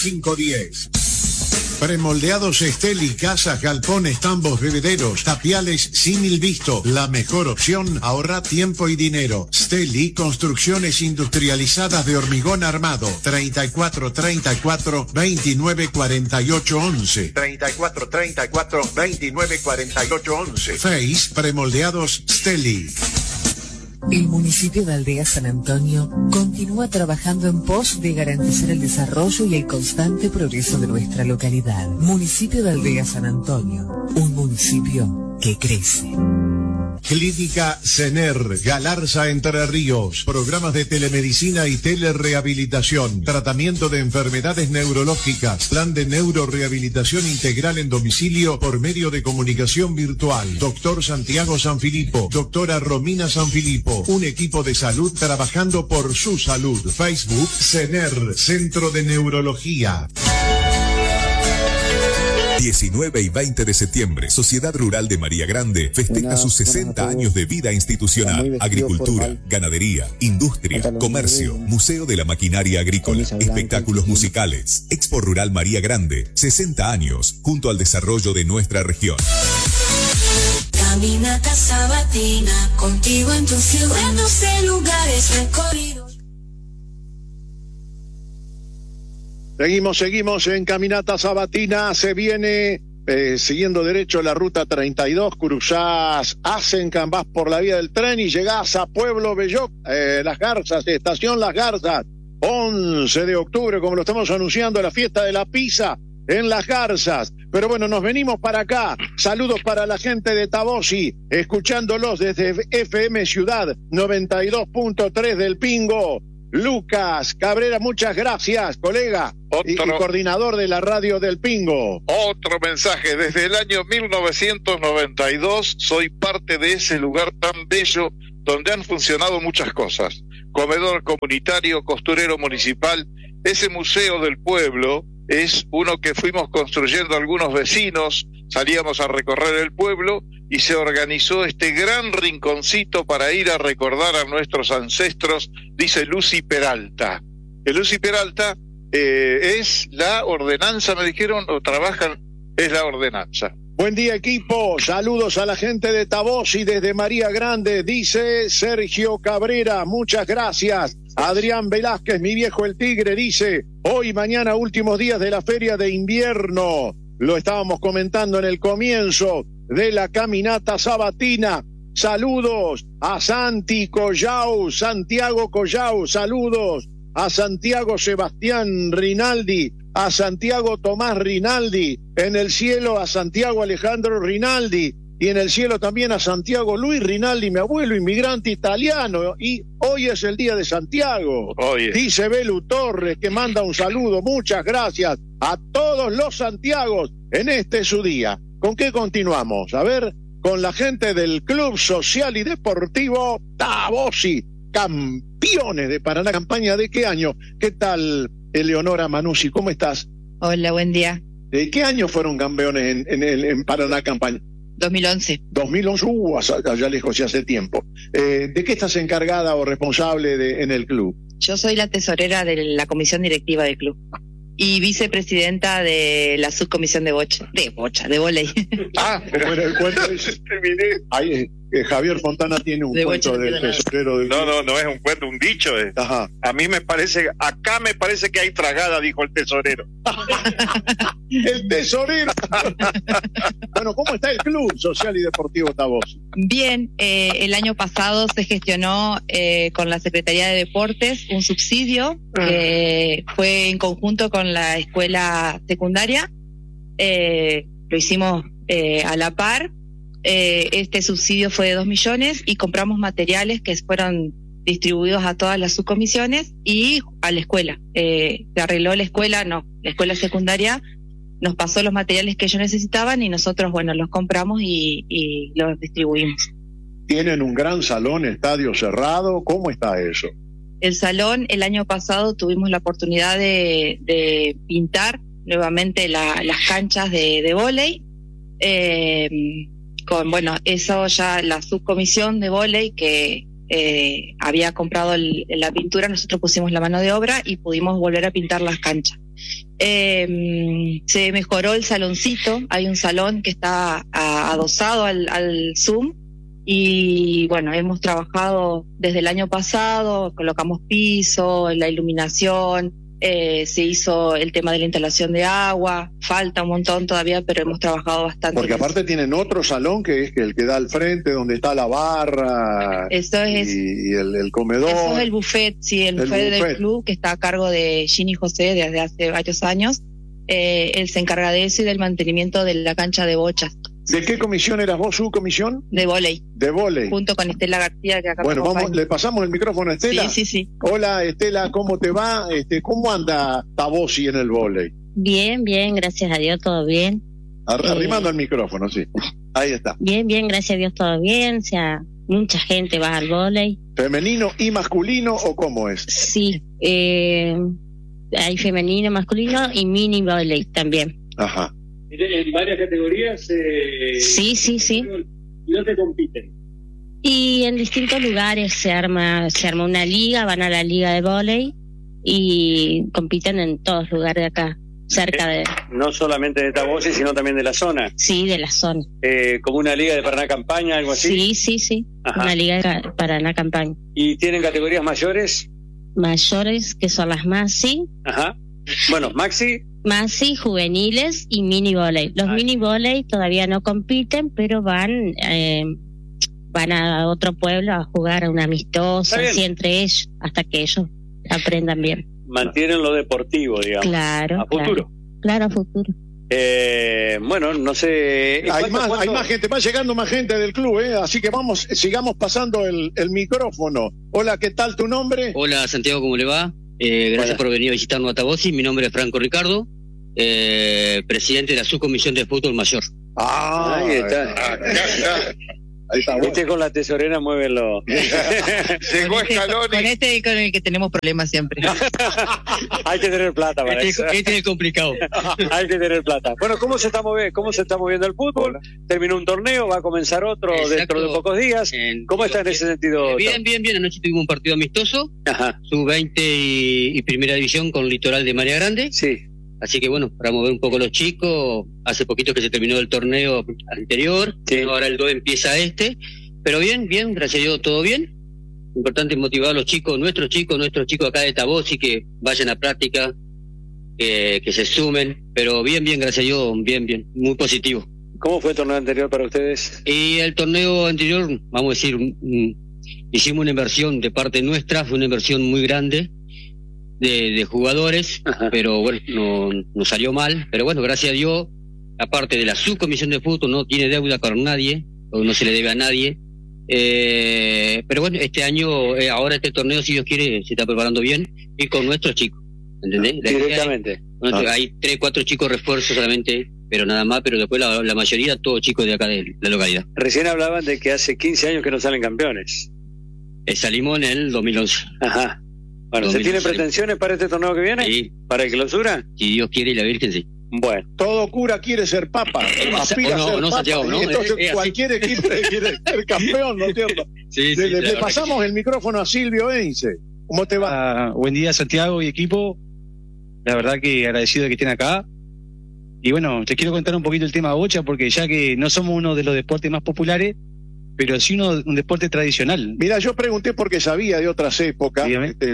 510. Premoldeados Esteli, casas, galpones, tambos, bebederos, tapiales, símil visto. La mejor opción, ahorra tiempo y dinero. Steli, construcciones industrializadas de hormigón armado. 3434-294811. 3434-294811. Face, Premoldeados Steli. El municipio de Aldea San Antonio continúa trabajando en pos de garantizar el desarrollo y el constante progreso de nuestra localidad. Municipio de Aldea San Antonio, un municipio que crece. Clínica Cener, Galarza, Entre Ríos. Programas de telemedicina y telerehabilitación. Tratamiento de enfermedades neurológicas. Plan de neurorehabilitación integral en domicilio por medio de comunicación virtual. Doctor Santiago Sanfilippo. Doctora Romina Sanfilippo. Un equipo de salud trabajando por su salud. Facebook, Cener, Centro de Neurología. 19 y 20 de septiembre, Sociedad Rural de María Grande festeja sus 60 años de vida institucional, agricultura, ganadería, industria, comercio, Museo de la Maquinaria Agrícola, espectáculos musicales. Expo Rural María Grande, 60 años, junto al desarrollo de nuestra región. Caminata sabatina, contigo en tu ciudad, 12 lugares recorridos. Seguimos en Caminata Sabatina. Se viene siguiendo derecho la ruta 32, cruzás Asencan, vas por la vía del tren y llegás a Pueblo Belloc, Las Garzas, estación Las Garzas, 11 de octubre, como lo estamos anunciando, la fiesta de la pizza en Las Garzas. Pero bueno, nos venimos para acá. Saludos para la gente de Tabosi, escuchándolos desde FM Ciudad 92.3 del Pingo. Lucas Cabrera, muchas gracias, colega y coordinador de la radio del Pingo. Otro mensaje, desde el año 1992 soy parte de ese lugar tan bello donde han funcionado muchas cosas. Comedor comunitario, costurero municipal, ese museo del pueblo es uno que fuimos construyendo algunos vecinos, salíamos a recorrer el pueblo y se organizó este gran rinconcito para ir a recordar a nuestros ancestros, dice Lucy Peralta. Que Lucy Peralta es la ordenanza, me dijeron, o trabajan, es la ordenanza. Buen día, equipo. Saludos a la gente de Tabosi desde María Grande, dice Sergio Cabrera. Muchas gracias. Adrián Velázquez, mi viejo el tigre, dice, hoy y mañana últimos días de la feria de invierno. Lo estábamos comentando en el comienzo de la caminata sabatina. Saludos a Santi Collao, Santiago Collao, saludos a Santiago Sebastián Rinaldi, a Santiago Tomás Rinaldi, en el cielo a Santiago Alejandro Rinaldi, y en el cielo también a Santiago Luis Rinaldi, mi abuelo inmigrante italiano, y hoy es el día de Santiago. Dice Belu Torres, que manda un saludo, muchas gracias a todos los Santiagos en este su día. ¿Con qué continuamos? A ver, con la gente del Club Social y Deportivo Tabosi, campeones de Paraná. ¿Campaña de qué año? ¿Qué tal, Eleonora Manussi? ¿Cómo estás? Hola, buen día. ¿De qué año fueron campeones en Paraná Campaña? 2011. 2011, allá lejos, ya hace tiempo. ¿De qué estás encargada o responsable en el club? Yo soy la tesorera de la comisión directiva del club y vicepresidenta de la subcomisión de vóley. Ah, bueno, el cuento es... Ahí, Javier Fontana tiene un cuento del tesorero del club. No es un cuento, un dicho. Ajá. A mí me parece que hay tragada, dijo el tesorero. El tesorero. Bueno, ¿cómo está el Club Social y Deportivo Tabosi? Bien, el año pasado se gestionó con la Secretaría de Deportes un subsidio que fue en conjunto con la escuela secundaria. Lo hicimos a la par. Este subsidio fue de 2 millones y compramos materiales que fueron distribuidos a todas las subcomisiones y a la escuela. Se arregló la escuela secundaria nos pasó los materiales que ellos necesitaban y nosotros, los compramos y los distribuimos. ¿Tienen un gran salón, estadio cerrado? ¿Cómo está eso? El salón, el año pasado tuvimos la oportunidad de pintar nuevamente las canchas de vóley. Eso ya la subcomisión de vóley que había comprado la pintura, nosotros pusimos la mano de obra y pudimos volver a pintar las canchas. Se mejoró el saloncito, hay un salón que está adosado al Zoom y bueno, hemos trabajado desde el año pasado, colocamos piso, la iluminación, se hizo el tema de la instalación de agua, falta un montón todavía, pero hemos trabajado bastante. Porque aparte tienen otro salón que es el que da al frente, donde está la barra y el comedor. Eso es el buffet, sí, el buffet del club, que está a cargo de Ginny José desde hace varios años. Él se encarga de eso y del mantenimiento de la cancha de bochas. ¿De qué comisión eras vos, su comisión? De vóley. De vóley. Junto con Estela García, que acá. Bueno, le pasamos el micrófono a Estela. Sí. Hola, Estela, ¿cómo te va? ¿Cómo anda Tabosi en el vóley? Bien, gracias a Dios, todo bien. Arrimando el micrófono, sí. Ahí está. Bien, gracias a Dios, todo bien. O sea, mucha gente va al vóley. ¿Femenino y masculino o cómo es? Sí, hay femenino, masculino y mini vóley también. Ajá. ¿En varias categorías? Sí. ¿Y dónde compiten? Y en distintos lugares se arma una liga, van a la liga de vóley y compiten en todos lugares de acá, cerca de... No solamente de Tabosi, sino también de la zona. Sí, de la zona. ¿Como una liga de Paraná Campaña, algo así? Sí. Ajá. Una liga de Paraná Campaña. ¿Y tienen categorías mayores? Mayores, que son las Maxi. Ajá. Bueno, Maxi, juveniles y mini voley. Los mini voley todavía no compiten, pero van a otro pueblo a jugar a un amistoso, así entre ellos, hasta que ellos aprendan bien. Mantienen lo deportivo, digamos. Claro. A futuro. Claro, a futuro. Bueno, no sé. Hay más gente, va llegando más gente del club, así que sigamos pasando el micrófono. Hola, ¿qué tal tu nombre? Hola, Santiago, ¿cómo le va? Gracias por venir a visitarnos a Tabosi. Mi nombre es Franco Ricardo, presidente de la subcomisión de fútbol mayor. Ahí está. Ahí está. Este con la tesorera, muévelo. Llegó Scaloni. Con este y con el que tenemos problemas siempre. Hay que tener plata para eso. Este es complicado. Hay que tener plata. Bueno, ¿cómo se está moviendo el fútbol? Terminó un torneo, va a comenzar otro. Exacto. Dentro de pocos días. ¿Cómo está en ese sentido? Bien. Anoche tuvimos un partido amistoso. Ajá. Sub-20 y primera división con Litoral de María Grande. Sí. Así que bueno, para mover un poco a los chicos, hace poquito que se terminó el torneo anterior, sí. Ahora el 2 empieza pero bien, gracias a Dios, todo bien. Importante motivar a los chicos, nuestros chicos acá de Tabosi, que vayan a práctica, que se sumen, pero bien, gracias a Dios, bien, muy positivo. ¿Cómo fue el torneo anterior para ustedes? Y el torneo anterior, vamos a decir, hicimos una inversión de parte nuestra, fue una inversión muy grande, de jugadores. Ajá. Pero bueno, no salió mal, pero bueno, gracias a Dios, aparte de la subcomisión de fútbol, no tiene deuda con nadie, o no se le debe a nadie, pero bueno, este año, ahora este torneo, si Dios quiere, se está preparando bien, y con nuestros chicos, ¿entendés? Directamente. Hay 3, 4 chicos refuerzos solamente, pero nada más, pero después la mayoría, todos chicos de acá de la localidad. Recién hablaban de que hace 15 años que no salen campeones. Salimos en el 2011. Ajá. Bueno, ¿se tienen pretensiones para este torneo que viene? Sí. ¿Para el clausura? Si Dios quiere y la Virgen, sí. Bueno, todo cura quiere ser papa, aspira a ser papa, Santiago, ¿no? Entonces cualquier equipo quiere ser campeón, ¿no es cierto? Sí, le pasamos el micrófono a Silvio Ence. ¿Cómo te va? Buen día, Santiago y equipo. La verdad que agradecido de que estén acá. Y bueno, te quiero contar un poquito el tema bocha, porque ya que no somos uno de los deportes más populares, pero sí un deporte tradicional. Mira, yo pregunté porque sabía de otras épocas,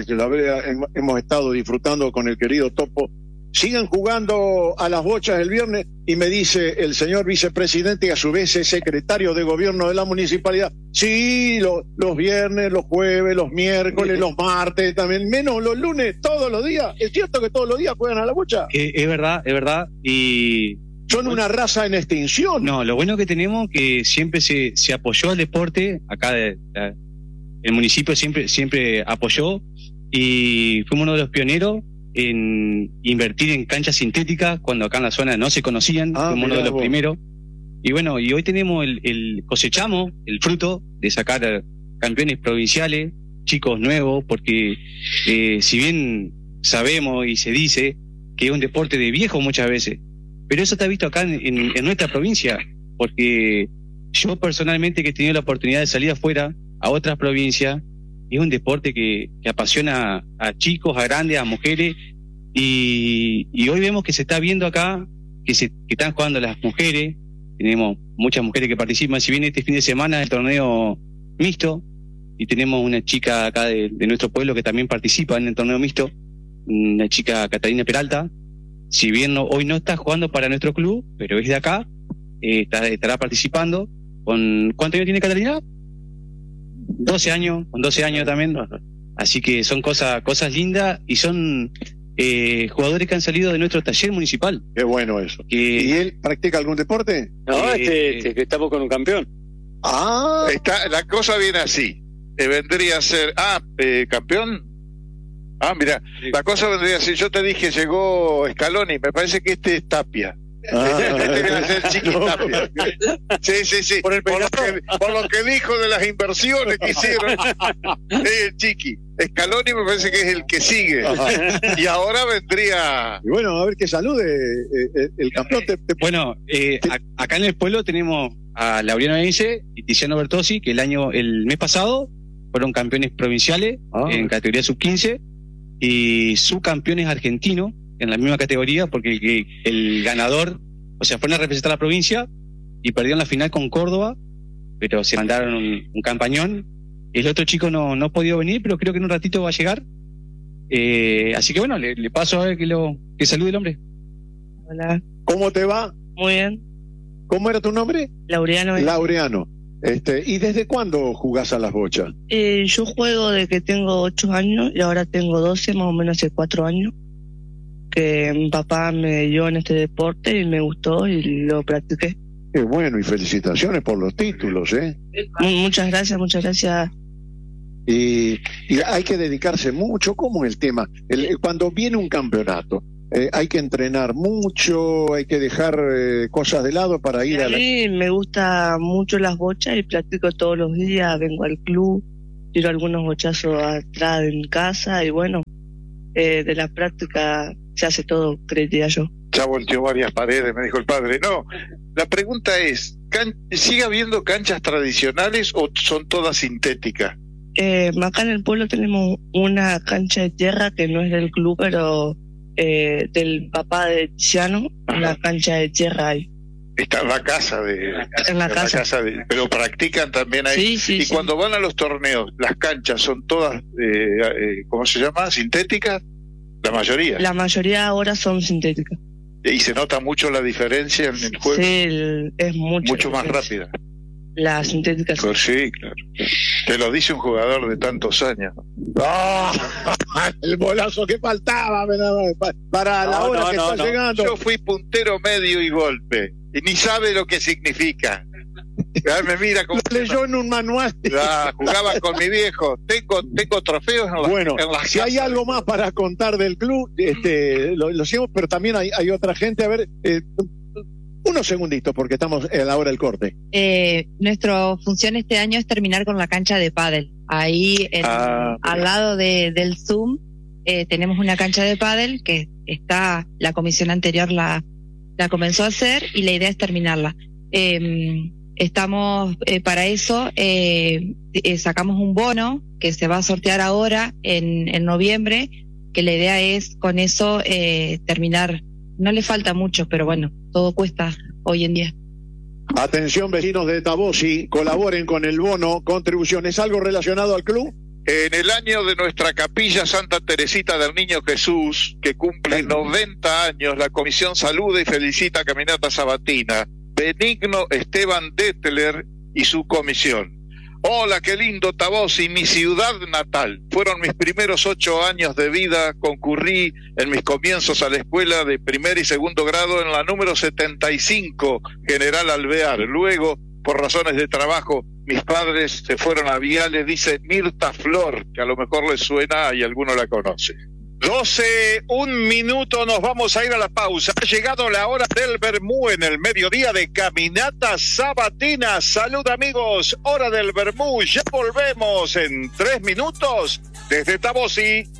hemos estado disfrutando con el querido Topo. Siguen jugando a las bochas el viernes, y me dice el señor vicepresidente, y a su vez es secretario de gobierno de la municipalidad, sí, los viernes, los jueves, los miércoles, los martes también, menos los lunes, todos los días. ¿Es cierto que todos los días juegan a la bocha? Es verdad, y... ¿Son una raza en extinción? No, lo bueno que tenemos que siempre se apoyó al deporte, acá el municipio siempre apoyó, y fuimos uno de los pioneros en invertir en canchas sintéticas cuando acá en la zona no se conocían, fuimos uno de los primeros. Y bueno, y hoy tenemos cosechamos el fruto de sacar campeones provinciales, chicos nuevos, porque si bien sabemos y se dice que es un deporte de viejo muchas veces, pero eso está visto acá en nuestra provincia, porque yo personalmente, que he tenido la oportunidad de salir afuera a otras provincias, es un deporte que apasiona a chicos, a grandes, a mujeres, Y hoy vemos que se está viendo acá que están jugando las mujeres. Tenemos muchas mujeres que participan. Si bien este fin de semana el torneo mixto, y tenemos una chica acá de nuestro pueblo que también participa en el torneo mixto, una chica Catalina Peralta. Si bien hoy no está jugando para nuestro club, pero es de acá, estará participando. ¿Cuántos años tiene Catalina? 12 años, con 12 años también. Así que son cosas lindas, y son jugadores que han salido de nuestro taller municipal. Qué bueno eso. ¿Y él practica algún deporte? No, que estamos con un campeón. La cosa viene así. Vendría a ser, campeón. Mira, la cosa vendría así. Yo te dije, llegó Scaloni, me parece que este es Tapia. Este viene a ser Chiqui Tapia. Sí. Por lo que dijo de las inversiones que hicieron, Chiqui. Scaloni me parece que es el que sigue. Y ahora vendría. Y bueno, a ver que salude el campeón. Bueno, acá en el pueblo tenemos a Laureano Ense y Tiziano Bertozzi, que el mes pasado fueron campeones provinciales en categoría sub-15 y subcampeones argentinos en la misma categoría, porque el ganador, o sea, fueron a representar a la provincia y perdieron la final con Córdoba, pero se mandaron un campañón. El otro chico no ha podido venir, pero creo que en un ratito va a llegar. Así que bueno, le paso a ver que salude el hombre. Hola. ¿Cómo te va? Muy bien. ¿Cómo era tu nombre? Laureano. Laureano. ¿Y desde cuándo jugás a las bochas? Yo juego desde que tengo 8 años y ahora tengo 12, más o menos hace 4 años. Que mi papá me dio en este deporte y me gustó y lo practiqué. Qué bueno, y felicitaciones por los títulos, ¿eh? Muchas gracias. Y hay que dedicarse mucho. ¿Cómo es el tema? Cuando viene un campeonato, hay que entrenar mucho, hay que dejar cosas de lado para ir a mí me gusta mucho las bochas y practico todos los días. Vengo al club, tiro algunos bochazos atrás en casa y bueno, de la práctica se hace todo, creería yo. Ya volteó varias paredes, me dijo el padre. No, la pregunta es, ¿sigue habiendo canchas tradicionales o son todas sintéticas? Acá en el pueblo tenemos una cancha de tierra que no es del club, pero del papá de Tiziano, una cancha de tierra ahí. Está en la casa pero practican también ahí. Sí, cuando van a los torneos, las canchas son todas, ¿cómo se llama? ¿Sintéticas? La mayoría. La mayoría ahora son sintéticas. ¿Y se nota mucho la diferencia en el juego? Sí, es mucho más rápida. La sintética. Pues sí, claro. Te lo dice un jugador de tantos años. El bolazo que faltaba para la hora que está llegando. Yo fui puntero medio y golpe. Y ni sabe lo que significa. Me mira como lo leyó en un manual. Jugaba con mi viejo. Tengo trofeos en las si hay algo más para contar del club, lo hacemos, pero también hay otra gente. A ver, unos segunditos, porque estamos a la hora del corte. Nuestra función este año es terminar con la cancha de pádel. Ahí, al lado del Zoom, tenemos una cancha de pádel que la comisión anterior la comenzó a hacer y la idea es terminarla. Estamos para eso, sacamos un bono que se va a sortear ahora en noviembre, que la idea es con eso terminar. No le falta mucho, pero bueno, todo cuesta hoy en día. Atención, vecinos de Tabosi, colaboren con el bono, contribución. ¿Es algo relacionado al club? En el año de nuestra capilla Santa Teresita del Niño Jesús, que cumple 90 años, la comisión saluda y felicita a Caminata Sabatina, Benigno Esteban Detler y su comisión. Hola, qué lindo Tabosi, mi ciudad natal. Fueron mis primeros 8 años de vida. Concurrí en mis comienzos a la escuela de primer y segundo grado en la número 75, General Alvear. Luego, por razones de trabajo, mis padres se fueron a Viales, dice Mirta Flor, que a lo mejor les suena y alguno la conoce. 12, 1 minuto, nos vamos a ir a la pausa. Ha llegado la hora del vermú en el mediodía de Caminata Sabatina. Salud, amigos, hora del vermú. Ya volvemos en 3 minutos desde Tabosi.